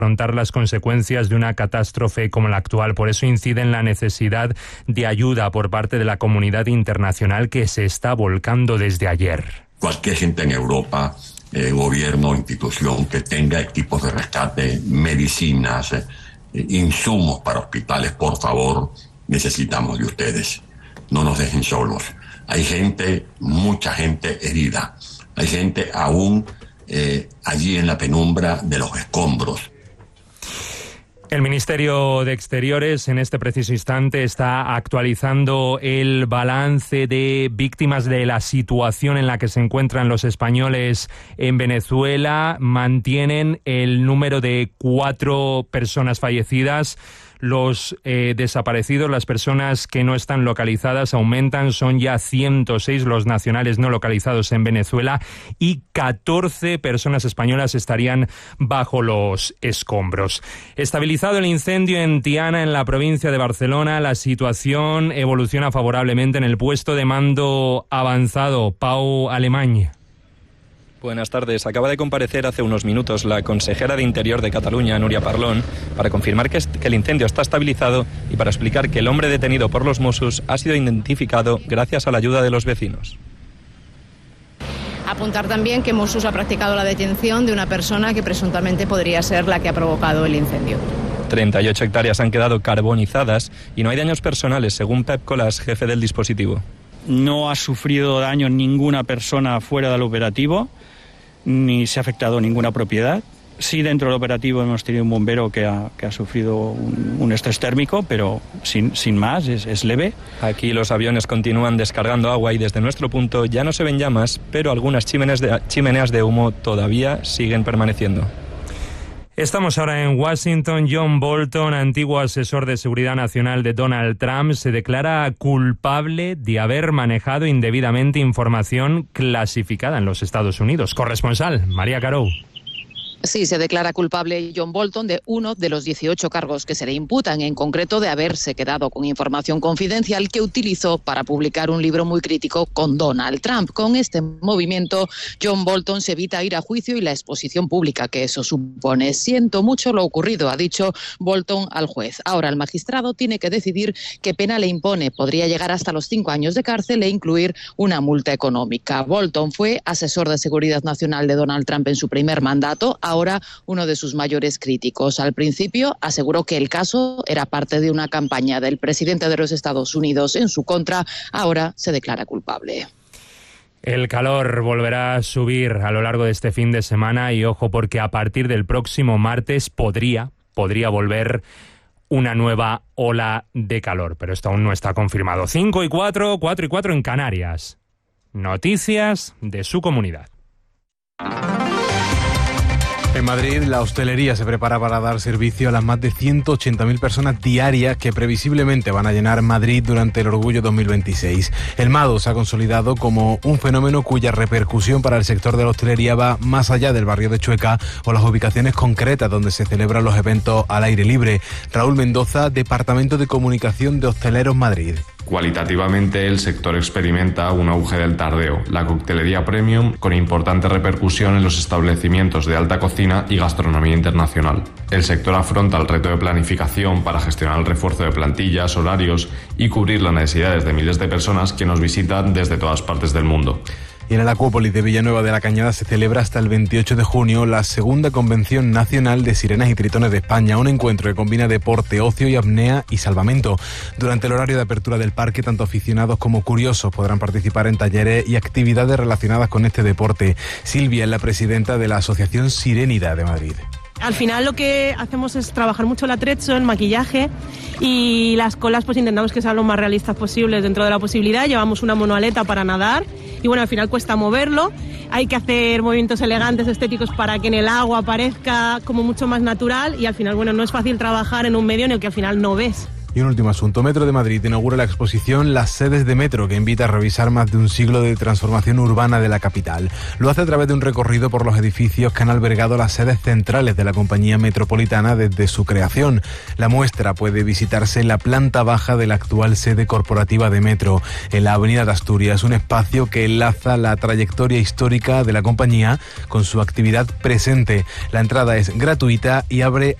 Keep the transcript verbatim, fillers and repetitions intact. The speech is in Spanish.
afrontar las consecuencias de una catástrofe como la actual. Por eso incide en la necesidad de ayuda por parte de la comunidad internacional que se está volcando desde ayer. Cualquier gente en Europa, eh, gobierno, institución que tenga equipos de rescate, medicinas, eh, insumos para hospitales, por favor, necesitamos de ustedes. No nos dejen solos. Hay gente, mucha gente herida. Hay gente aún eh, allí en la penumbra de los escombros. El Ministerio de Exteriores en este preciso instante está actualizando el balance de víctimas de la situación en la que se encuentran los españoles en Venezuela. Mantienen el número de cuatro personas fallecidas. Los eh, desaparecidos, las personas que no están localizadas, aumentan. Son ya ciento seis los nacionales no localizados en Venezuela y catorce personas españolas estarían bajo los escombros. Estabilizado el incendio en Tiana, en la provincia de Barcelona, la situación evoluciona favorablemente en el puesto de mando avanzado. Pau Alemany. Buenas tardes. Acaba de comparecer hace unos minutos la consejera de Interior de Cataluña, Núria Parlon, para confirmar que, que el incendio está estabilizado y para explicar que el hombre detenido por los Mossos ha sido identificado gracias a la ayuda de los vecinos. Apuntar también que Mossos ha practicado la detención de una persona que presuntamente podría ser la que ha provocado el incendio. treinta y ocho hectáreas han quedado carbonizadas y no hay daños personales, según Pep Colas, jefe del dispositivo. No ha sufrido daño ninguna persona fuera del operativo, ni se ha afectado ninguna propiedad. Sí, dentro del operativo hemos tenido un bombero que ha, que ha sufrido un, un estrés térmico, pero sin, sin más, es, es leve. Aquí los aviones continúan descargando agua y desde nuestro punto ya no se ven llamas, pero algunas chimeneas de, chimeneas de humo todavía siguen permaneciendo. Estamos ahora en Washington. John Bolton, antiguo asesor de seguridad nacional de Donald Trump, se declara culpable de haber manejado indebidamente información clasificada en los Estados Unidos. Corresponsal, María Carou. Sí, se declara culpable John Bolton de uno de los dieciocho cargos que se le imputan, en concreto de haberse quedado con información confidencial que utilizó para publicar un libro muy crítico con Donald Trump. Con este movimiento, John Bolton se evita ir a juicio y la exposición pública que eso supone. Siento mucho lo ocurrido, ha dicho Bolton al juez. Ahora el magistrado tiene que decidir qué pena le impone. Podría llegar hasta los cinco años de cárcel e incluir una multa económica. Bolton fue asesor de seguridad nacional de Donald Trump en su primer mandato, ahora uno de sus mayores críticos. Al principio aseguró que el caso era parte de una campaña del presidente de los Estados Unidos en su contra. Ahora se declara culpable. El calor volverá a subir a lo largo de este fin de semana y ojo porque a partir del próximo martes podría, podría volver una nueva ola de calor, pero esto aún no está confirmado. cinco y cuatro, cuatro y cuatro en Canarias. Noticias de su comunidad. En Madrid, la hostelería se prepara para dar servicio a las más de ciento ochenta mil personas diarias que previsiblemente van a llenar Madrid durante el Orgullo dos mil veintiséis. El Mado se ha consolidado como un fenómeno cuya repercusión para el sector de la hostelería va más allá del barrio de Chueca o las ubicaciones concretas donde se celebran los eventos al aire libre. Raúl Mendoza, Departamento de Comunicación de Hosteleros Madrid. Cualitativamente, el sector experimenta un auge del tardeo, la coctelería premium, con importante repercusión en los establecimientos de alta cocina y gastronomía internacional. El sector afronta el reto de planificación para gestionar el refuerzo de plantillas, horarios y cubrir las necesidades de miles de personas que nos visitan desde todas partes del mundo. Y en el Acuópolis de Villanueva de la Cañada se celebra hasta el veintiocho de junio la segunda Convención Nacional de Sirenas y Tritones de España, un encuentro que combina deporte, ocio y apnea y salvamento. Durante el horario de apertura del parque, tanto aficionados como curiosos podrán participar en talleres y actividades relacionadas con este deporte. Silvia es la presidenta de la Asociación Sirénida de Madrid. Al final lo que hacemos es trabajar mucho el atrecho, el maquillaje y las colas pues intentamos que sean lo más realistas posibles dentro de la posibilidad. Llevamos una monoaleta para nadar y bueno, al final cuesta moverlo. Hay que hacer movimientos elegantes, estéticos para que en el agua parezca como mucho más natural y al final bueno, no es fácil trabajar en un medio en el que al final no ves. Y un último asunto. Metro de Madrid inaugura la exposición Las sedes de Metro, que invita a revisar más de un siglo de transformación urbana de la capital. Lo hace a través de un recorrido por los edificios que han albergado las sedes centrales de la compañía metropolitana desde su creación. La muestra puede visitarse en la planta baja de la actual sede corporativa de Metro, en la Avenida de Asturias, un espacio que enlaza la trayectoria histórica de la compañía con su actividad presente. La entrada es gratuita y abre